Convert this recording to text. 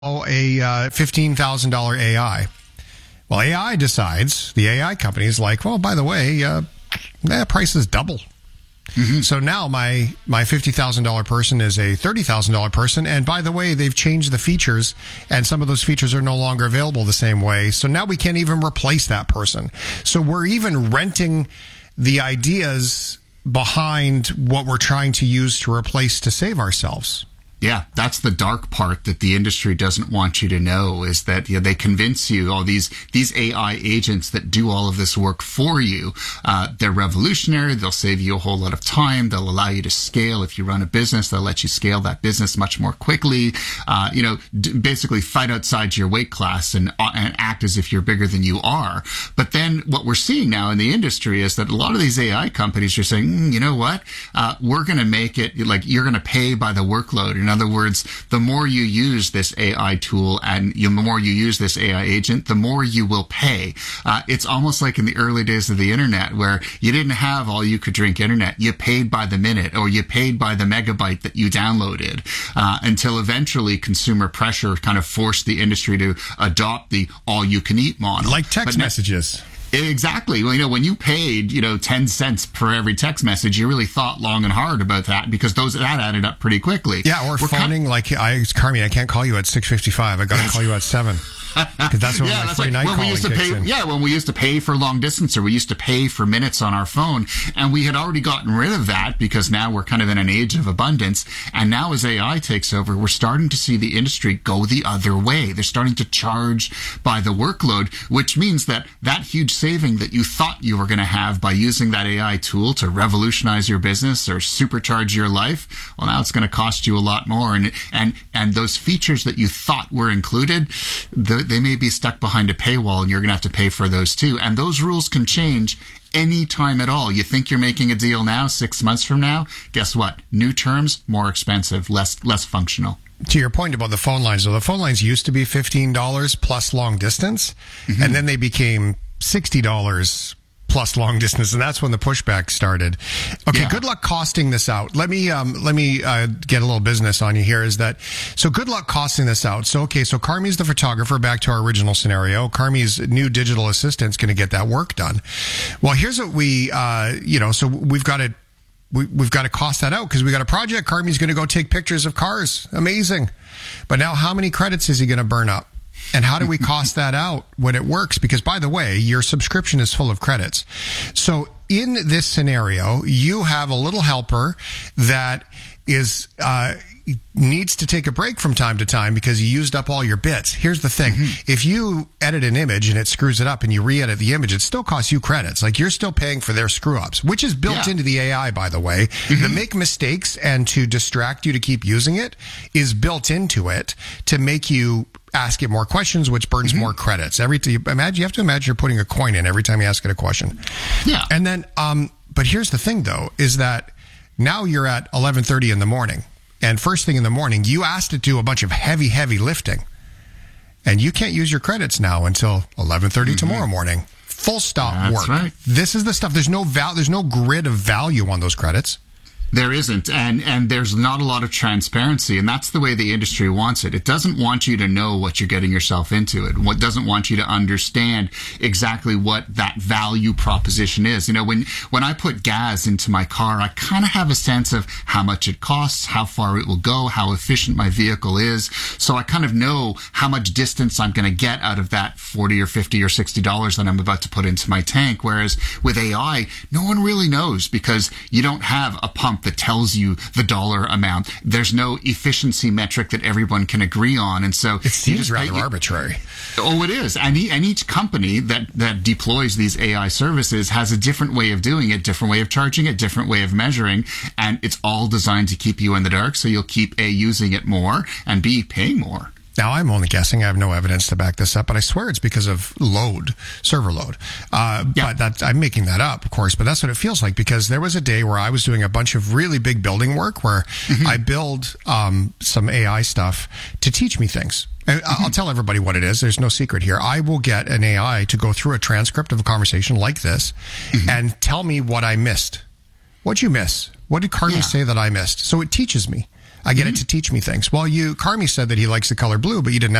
a $15,000 AI. Well, AI decides, the AI company is like, well, by the way, that price is double. Mm-hmm. So now my $50,000 person is a $30,000 person. And by the way, they've changed the features, and some of those features are no longer available the same way. So now we can't even replace that person. So we're even renting the ideas behind what we're trying to use to replace to save ourselves. Yeah, that's the dark part that the industry doesn't want you to know, is that they convince you, these AI agents that do all of this work for you, they're revolutionary. They'll save you a whole lot of time. They'll allow you to scale. If you run a business, they'll let you scale that business much more quickly. Basically fight outside your weight class and act as if you're bigger than you are. But then what we're seeing now in the industry is that a lot of these AI companies are saying, you know what? We're going to make it like you're going to pay by the workload. In other words, the more you use this AI tool and the more you use this AI agent, the more you will pay. It's almost like in the early days of the internet, where you didn't have all you could drink internet. You paid by the minute, or you paid by the megabyte that you downloaded, until eventually consumer pressure kind of forced the industry to adopt the all you can eat model. Like text messages. Exactly. Well, when you paid, 10 cents per every text message, you really thought long and hard about that, because that added up pretty quickly. Yeah, or phoning, Carmi, I can't call you at 6:55. I got to call you at 7. Because that's when my free night calling kicks in. Yeah, when we used to pay for long distance, or we used to pay for minutes on our phone, and we had already gotten rid of that because now we're kind of in an age of abundance. And now as AI takes over, we're starting to see the industry go the other way. They're starting to charge by the workload, which means that huge saving that you thought you were going to have by using that AI tool to revolutionize your business or supercharge your life, well, now it's going to cost you a lot more. And those features that you thought were included, they may be stuck behind a paywall, and you're going to have to pay for those too. And those rules can change any time at all. You think you're making a deal now, 6 months from now, guess what? New terms, more expensive, less functional. To your point about the phone lines, though, the phone lines used to be $15 plus long distance, mm-hmm. and then they became $60 plus long distance, and that's when the pushback started. Okay, yeah. Good luck costing this out. Let me get a little business on you here. So good luck costing this out. So Carmi's the photographer. Back to our original scenario. Carmi's new digital assistant's going to get that work done. Well, here's what so we've got to cost that out, because we got a project. Carmi's going to go take pictures of cars. Amazing. But now how many credits is he going to burn up? And how do we cost that out when it works? Because, by the way, your subscription is full of credits. So in this scenario, you have a little helper that is needs to take a break from time to time because you used up all your bits. Here's the thing. Mm-hmm. If you edit an image and it screws it up and you re-edit the image, it still costs you credits. Like, you're still paying for their screw-ups, which is built into the AI, by the way. Mm-hmm. To make mistakes and to distract you to keep using it is built into it to make you ask it more questions, which burns more credits. You have to imagine you're putting a coin in every time you ask it a question. Yeah. And then, but here's the thing, though, is that now you're at 11:30 in the morning, and first thing in the morning, you asked it to do a bunch of heavy lifting, and you can't use your credits now until 11:30 tomorrow morning. Full stop. That's work. Right. This is the stuff. There's no grid of value on those credits. There isn't, and there's not a lot of transparency, and that's the way the industry wants it. It doesn't want you to know what you're getting yourself into. It doesn't want you to understand exactly what that value proposition is. When I put gas into my car, I kind of have a sense of how much it costs, how far it will go, how efficient my vehicle is. So I kind of know how much distance I'm going to get out of that $40 or $50 or $60 that I'm about to put into my tank. Whereas with AI, no one really knows, because you don't have a pump that tells you the dollar amount. There's no efficiency metric that everyone can agree on, and so it seems rather arbitrary. Oh, it is. And each company that deploys these AI services has a different way of doing it, different way of charging it, different way of measuring, and it's all designed to keep you in the dark, so you'll keep A, using it more, and B, paying more. Now, I'm only guessing. I have no evidence to back this up, but I swear it's because of server load. But I'm making that up, of course, but that's what it feels like, because there was a day where I was doing a bunch of really big building work where I build some AI stuff to teach me things. I'll tell everybody what it is. There's no secret here. I will get an AI to go through a transcript of a conversation like this and tell me what I missed. What'd you miss? What did Carmi say that I missed? So it teaches me. I get it to teach me things. Well, Carmi said that he likes the color blue, but you didn't